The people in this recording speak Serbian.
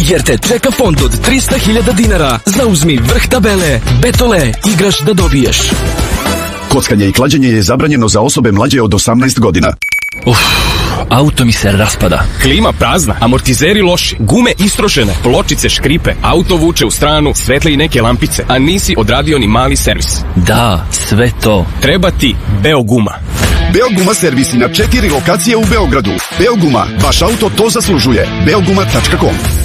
jer te čeka fond od 300.000 dinara. Zauzmi vrh tabele. Betole, igraš da dobiješ. Kockanje i klađenje je zabranjeno za osobe mlađe od 18 godina. Auto mi se raspada. Klima prazna, amortizeri loši, gume istrošene, pločice škripe, auto vuče u stranu, svetle i neke lampice, a nisi odradio ni mali servis. Da, sve to. Treba ti Beoguma. Beoguma servisi na 4 lokacije u Beogradu. Beoguma, vaš auto to zaslužuje. Beoguma.com